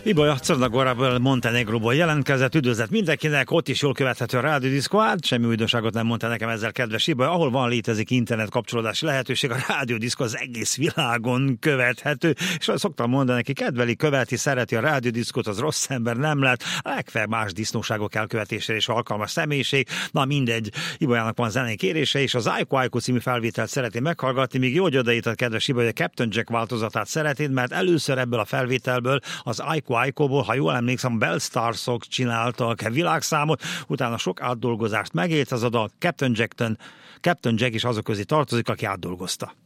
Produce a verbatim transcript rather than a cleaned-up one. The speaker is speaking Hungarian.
Ibolya Czarnagórából, Montenegróból jelentkezett, üdvözlet mindenkinek, ott is jól követhető a Rádió Diszkó, hát semmi újdonságot nem mondta nekem ezzel, kedves Ibolya, ahol van létezik internet kapcsolódási lehetőség, a Rádió Diszkó az egész világon követhető, és azt szoktam mondani neki, kedveli, követi, szereti a Rádió Diszkót, az rossz ember nem lett, legfeljebb más disznóságok elkövetésére és alkalmas személyiség, na mindegy, Ibolyának van zenei kérése, és az Aiko Aiko című felvételt szereti meghallgatni, míg jó, hogy odaított, kedves Ibolya, a Captain Jack változatát szeretnéd, mert először ebből a felvételből az Aiko Aikoból, ha jól emlékszem, Bell Starsok csináltak világszámot, utána sok átdolgozást megélt, az a Captain Jackton, Captain Jack is azok közé tartozik, aki átdolgozta.